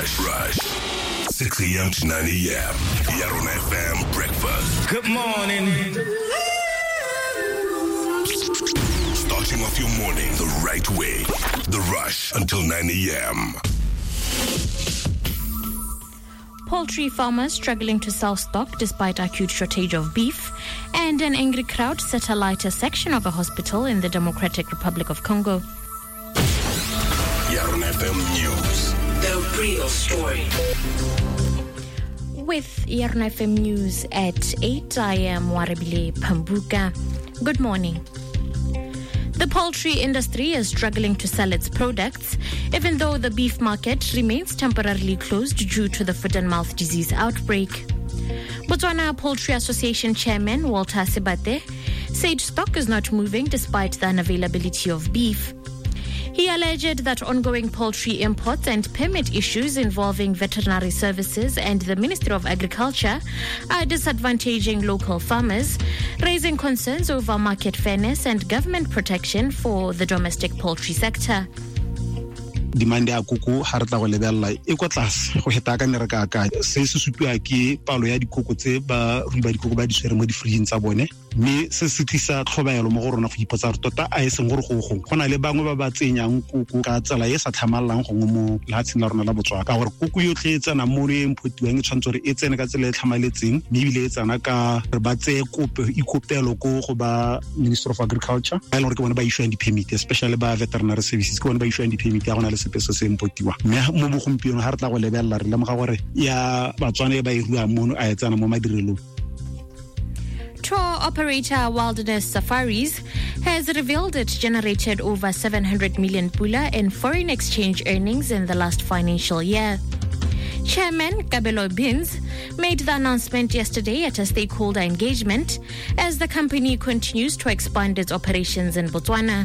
Rush. 6 a.m. to 9 a.m. Yaron FM breakfast. Good morning. Starting off your morning the right way. The Rush until 9 a.m. Poultry farmers struggling to sell stock despite acute shortage of beef, and an angry crowd set alight a section of a hospital in the Democratic Republic of Congo. Yaron FM News. The real story. With Yaron FM News at 8, I am Warebile Pambuka. Good morning. The poultry industry is struggling to sell its products, even though the beef market remains temporarily closed due to the foot and mouth disease outbreak. Botswana Poultry Association Chairman Walter Sebate said stock is not moving despite the unavailability of beef. He alleged that ongoing poultry imports and permit issues involving veterinary services and the Ministry of Agriculture are disadvantaging local farmers, raising concerns over market fairness and government protection for the domestic poultry sector. Demand ya kuku ha re tla go lebella e kwa tlase go heta ka nere ka se se supiwa ke palo ya dikoko tse ba ruba dikoko ba di swere mo di fridge tsa bone mme se se tlisa tlhobaelo mo go rona go ipotsa re tota a eseng gore go na le bangwe ba ba tsenyang kuku ka tsela e sa tlhamalang go mo latsing la rona la Botswana ka gore kuku yo tle tsena mo re imphotiwang e tshwantse re e tsene ka tsela e tlhamaletseng mme bile e tsena ka re ba tse ikopelo go ba Minister of Agriculture ba ile gore ke bona ba issue di permit especially ba veterinary services ke bona ba issue di permit ya gona le sepeso se impotiwa mme mo bogompieno ha re tla go lebella re lemoga gore ya Batswana ba irua mono a etsana mo madirelong. Tour operator Wilderness Safaris has revealed it generated over 700 million pula in foreign exchange earnings in the last financial year. Chairman Kabelo Bins made the announcement yesterday at a stakeholder engagement as the company continues to expand its operations in Botswana.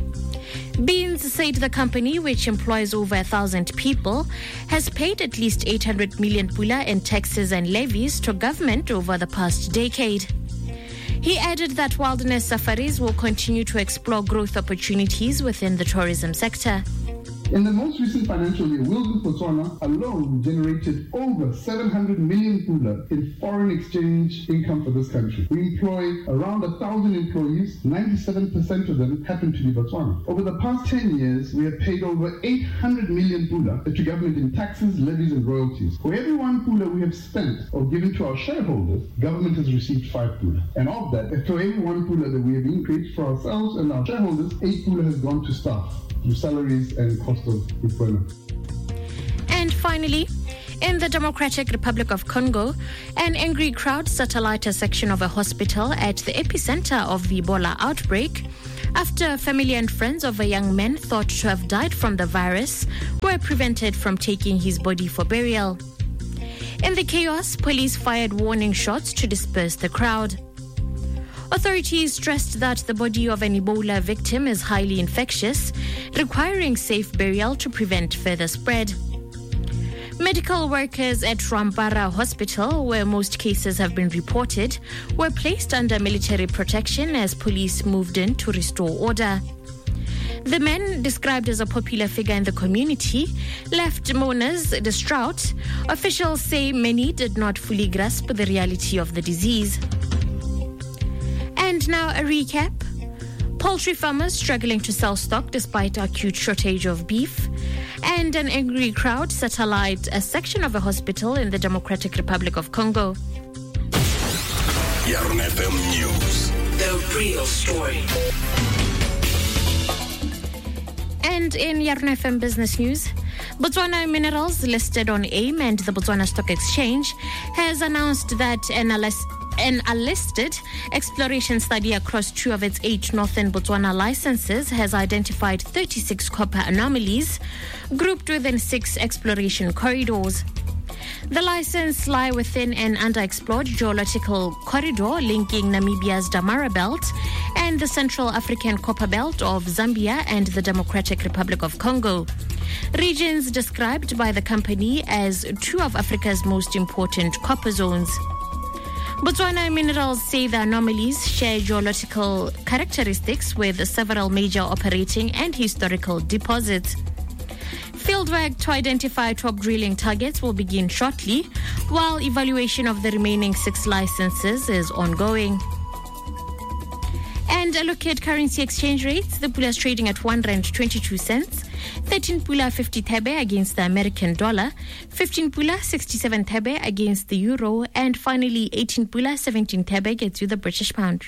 Beans said the company, which employs over 1,000 people, has paid at least 800 million pula in taxes and levies to government over the past decade. He added that Wilderness Safaris will continue to explore growth opportunities within the tourism sector. In the most recent financial year, Wilderness Botswana alone generated over 700 million pula in foreign exchange income for this country. We employ around 1,000 employees, 97% of them happen to be Botswana. Over the past 10 years, we have paid over 800 million pula to government in taxes, levies and royalties. For every 1 pula we have spent or given to our shareholders, government has received 5 pula. And of that, for every 1 pula that we have increased for ourselves and our shareholders, 8 pula has gone to staff through salaries and cost of employment. And finally, in the Democratic Republic of Congo, an angry crowd set alight a section of a hospital at the epicenter of the Ebola outbreak after family and friends of a young man thought to have died from the virus were prevented from taking his body for burial. In the chaos, police fired warning shots to disperse the crowd. Authorities stressed that the body of an Ebola victim is highly infectious, requiring safe burial to prevent further spread. Medical workers at Rwampara Hospital, where most cases have been reported, were placed under military protection as police moved in to restore order. The man, described as a popular figure in the community, left mourners distraught. Officials say many did not fully grasp the reality of the disease. And now a recap. Poultry farmers struggling to sell stock despite acute shortage of beef. And an angry crowd set alight a section of a hospital in the Democratic Republic of Congo. Yaron FM News. The real story. And in Yaron FM Business News, Botswana Minerals, listed on AIM and the Botswana Stock Exchange, has announced that an unlisted exploration study across 2 of its 8 northern Botswana licenses has identified 36 copper anomalies grouped within 6 exploration corridors. The licenses lie within an underexplored geological corridor linking Namibia's Damara Belt and the Central African Copper Belt of Zambia and the Democratic Republic of Congo. Regions described by the company as 2 of Africa's most important copper zones. Botswana Minerals say the anomalies share geological characteristics with several major operating and historical deposits. Fieldwork to identify top drilling targets will begin shortly, while evaluation of the remaining 6 licenses is ongoing. And a look at currency exchange rates. The pula is trading at R1.22, 13 pula 50 thebe against the American dollar, 15 pula 67 thebe against the euro, and finally 18 pula 17 thebe gets you the British pound.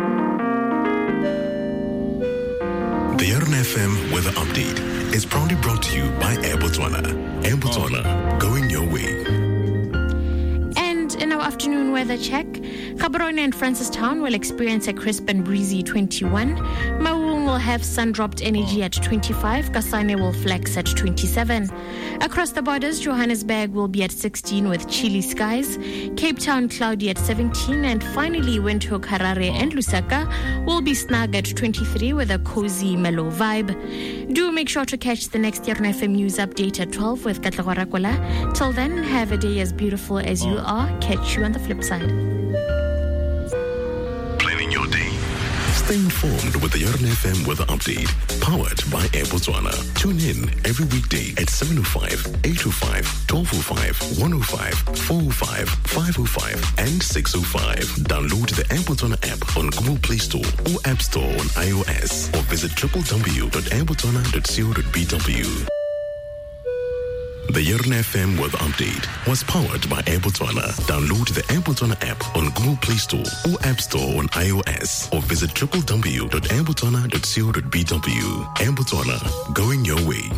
The RNFM Weather Update is proudly brought to you by Air Botswana. Air Botswana, going your way. And in our afternoon weather check, Gaborone and Francistown will experience a crisp and breezy 21. Maun will have sun-dropped energy at 25. Kasane will flex at 27. Across the borders, Johannesburg will be at 16 with chilly skies. Cape Town cloudy at 17. And finally, Windhoek, Harare and Lusaka will be snug at 23 with a cozy, mellow vibe. Do make sure to catch the next RNFM News Update at 12 with Katlego Rakola. Till then, have a day as beautiful as you are. Catch you on the flip side. Planning your day. Stay informed with the RNFM Weather Update, powered by Air Botswana. Tune in every weekday at 7:05, 8:05, 12:05, 1:05, 4:05, 5:05, and 6:05. Download the Air Botswana app on Google Play Store or App Store on iOS, or visit www.airbotswana.co.bw. The RNFM Weather Update was powered by Air Botswana. Download the Air Botswana app on Google Play Store or App Store on iOS, or visit www.airbotswana.co.bw. Air Botswana, going your way.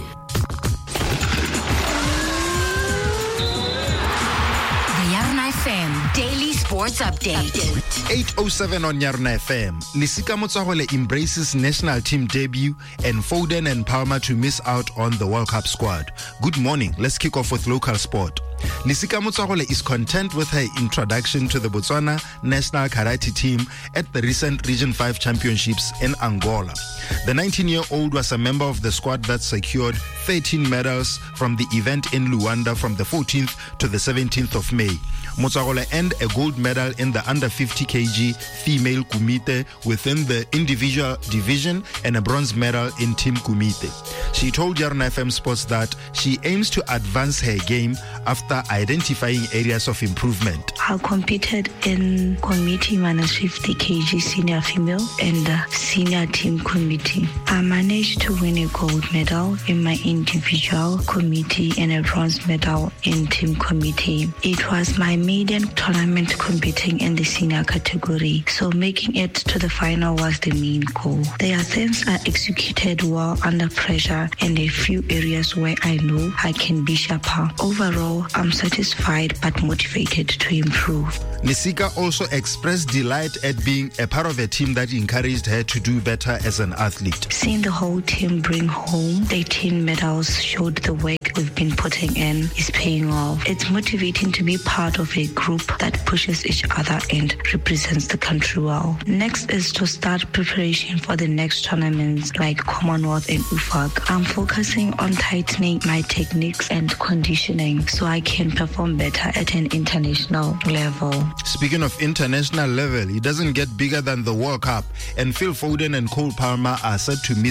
FM Daily Sports Update. 8:07 on Yarna FM. Lisika Motsagole embraces national team debut and Foden and Palmer to miss out on the World Cup squad. Good morning. Let's kick off with local sport. Lisika Motsagole is content with her introduction to the Botswana national karate team at the recent Region 5 Championships in Angola. The 19-year-old was a member of the squad that secured 13 medals from the event in Luanda from the 14th to the 17th of May. Motsagole earned a gold medal in the under 50 kg female kumite within the individual division and a bronze medal in team kumite. She told Yarna FM Sports that she aims to advance her game after identifying areas of improvement. I competed in committee minus 50 kg senior female and the senior team committee. I managed to win a gold medal in my individual committee and a bronze medal in team committee. It was my maiden tournament competing in the senior category, so making it to the final was the main goal. The attempts are executed well under pressure and a few areas where I know I can be sharper. Overall, I'm satisfied but motivated to improve. Lisika also expressed delight at being a part of a team that encouraged her to do better as an athlete. Seeing the whole team bring home 18 medals showed the work we've been putting in is paying off. It's motivating to be part of a group that pushes each other and represents the country well. Next is to start preparation for the next tournaments like Commonwealth and UFAC. I'm focusing on tightening my techniques and conditioning so I can perform better at an international level. Speaking of international level, it doesn't get bigger than the World Cup, and Phil Foden and Cole Palmer are set to miss